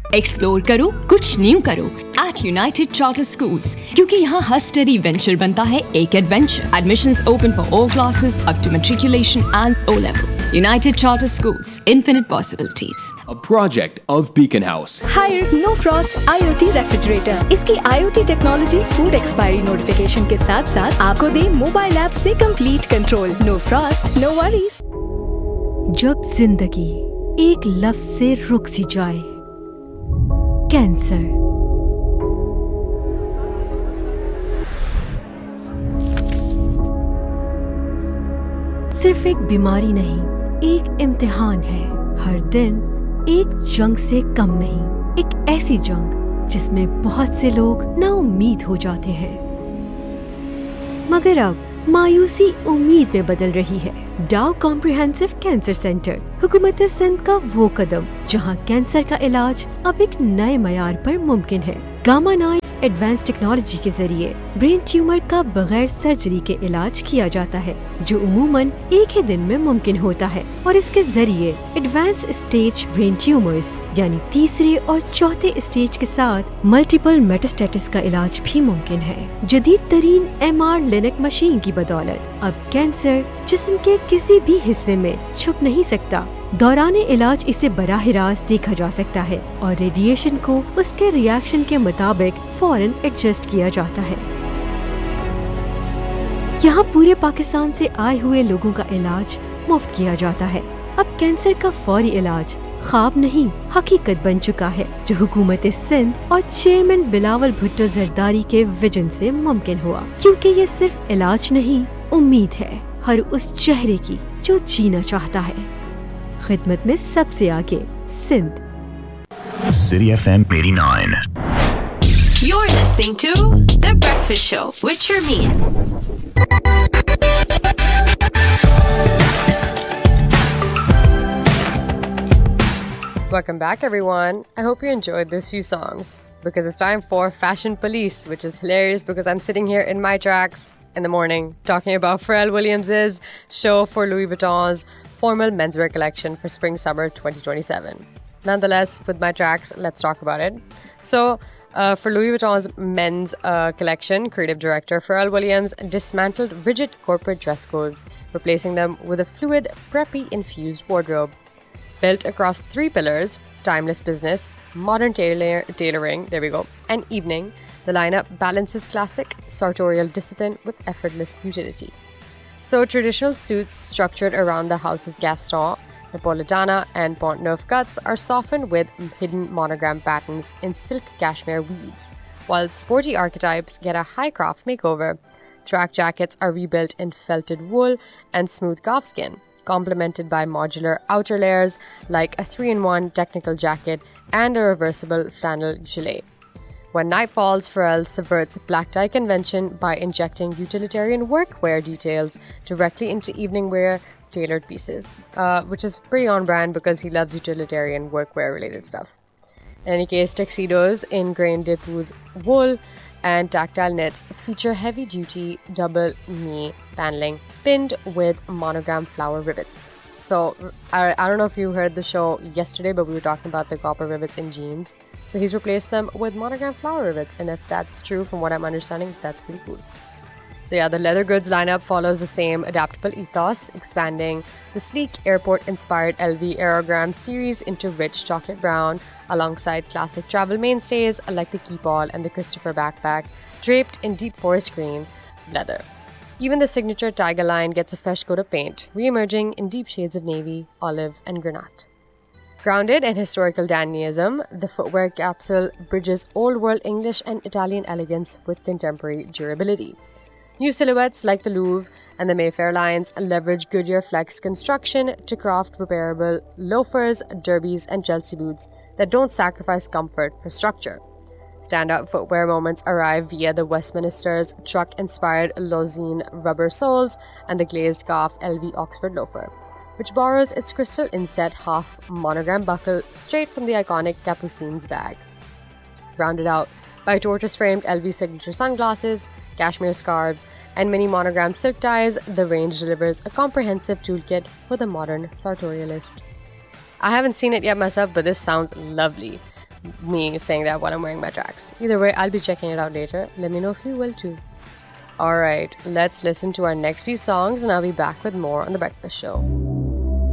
Explore करो, कुछ new करो at United Charter Schools, क्योंकि यहाँ हर स्टडी वेंचर बनता है एक adventure. Admissions open for all classes up to matriculation and O-level. United Charter Schools, infinite possibilities. A project of Beacon House. Hire No Frost IoT refrigerator. इसकी IoT technology food expiry notification के साथ साथ आपको दे mobile app से complete control. No Frost, no worries. जब जिंदगी एक लफ्ज से रुक सी जाए, कैंसर। सिर्फ एक बीमारी नहीं, एक इम्तिहान है। हर दिन एक जंग से कम नहीं, एक ऐसी जंग जिसमें बहुत से लोग नाउम्मीद हो जाते हैं, मगर अब मायूसी उम्मीद में बदल रही है। डाउ कॉम्प्रिहेंसिव कैंसर सेंटर, हुकूमत सिंध का वो कदम जहां कैंसर का इलाज अब एक नए मयार पर मुमकिन है। गामा नाइफ एडवांस टेक्नोलॉजी के जरिए ब्रेन ट्यूमर का बगैर सर्जरी के इलाज किया जाता है, जो उमूमन एक ही दिन में मुमकिन होता है। और इसके जरिए एडवांस स्टेज ब्रेन ट्यूमर्स यानी तीसरे और चौथे स्टेज के साथ मल्टीपल मेटास्टेसिस का इलाज भी मुमकिन है। जदीद तरीन MR लिनक मशीन की बदौलत अब कैंसर जिस्म के किसी भी हिस्से में छुप नहीं सकता। दौराने इलाज इसे बराह रास्त देखा जा सकता है और रेडिएशन को उसके रिएक्शन के मुताबिक फौरन एडजस्ट किया जाता है। यहाँ पूरे पाकिस्तान से आए हुए लोगों का इलाज मुफ्त किया जाता है। अब कैंसर का फौरी इलाज ख्वाब नहीं, हकीकत बन चुका है, जो हुकूमत सिंध और चेयरमैन बिलावल भुट्टो जरदारी के विजन से मुमकिन हुआ। क्योंकि ये सिर्फ इलाज नहीं, उम्मीद है हर उस चेहरे की जो जीना चाहता है। खिदमत में सबसे आगे Sindh. City FM 89. You're listening to The Breakfast Show with Sharmeen. Welcome back, everyone. I hope you enjoyed these few songs because it's time for Fashion Police, which is hilarious because I'm sitting here in my tracks in the morning talking about Pharrell Williams' show for Louis Vuitton's formal menswear collection for spring-summer 2027. Nonetheless, with my tracks, let's talk about it. So, for Louis Vuitton's men's collection, creative director Pharrell Williams dismantled rigid corporate dress codes, replacing them with a fluid, preppy-infused wardrobe. Built across 3 pillars, timeless business, modern tailoring, there we go, and evening, the lineup balances classic, sartorial discipline with effortless utility. So traditional suits structured around the house's Gaston, Napolitana and Pont Neuf cuts are softened with hidden monogram patterns in silk cashmere weaves, while sporty archetypes get a high craft makeover. Track jackets are rebuilt in felted wool and smooth calfskin, complemented by modular outer layers like a 3-in-1 technical jacket and a reversible flannel gilet. When night falls, Pharrell subverts black tie convention by injecting utilitarian workwear details directly into evening wear tailored pieces, which is pretty on brand because he loves utilitarian workwear related stuff. In any case, tuxedos in grain dipped wool and tactile knits feature heavy duty double knee paneling pinned with monogram flower rivets. So I don't know if you heard the show yesterday, but we were talking about the copper rivets in jeans. So he's replaced them with monogram flower rivets. And if that's true, from what I'm understanding, that's pretty cool. So yeah, the leather goods lineup follows the same adaptable ethos, expanding the sleek airport-inspired LV Aerogram series into rich chocolate brown, alongside classic travel mainstays like the Keepall and the Christopher backpack, draped in deep forest green leather. Even the signature Tiger line gets a fresh coat of paint, re-emerging in deep shades of navy, olive, and granate. Grounded in historical dandyism, the footwear capsule bridges old-world English and Italian elegance with contemporary durability. New silhouettes like the Louvre and the Mayfair lines leverage Goodyear Flex construction to craft repairable loafers, derbies, and Chelsea boots that don't sacrifice comfort for structure. Standout footwear moments arrive via the Westminster's truck-inspired Lozine rubber soles and the glazed calf LV Oxford loafer, which borrows its crystal inset half monogram buckle straight from the iconic Capucine's bag. Rounded out by tortoise-framed LV signature sunglasses, cashmere scarves, and many monogram silk ties, the range delivers a comprehensive toolkit for the modern sartorialist. I haven't seen it yet myself, but this sounds lovely. me saying that while I'm wearing my tracks. Either way, I'll be checking it out later. Let me know if you will too. Alright, let's listen to our next few songs and I'll be back with more on The Breakfast Show.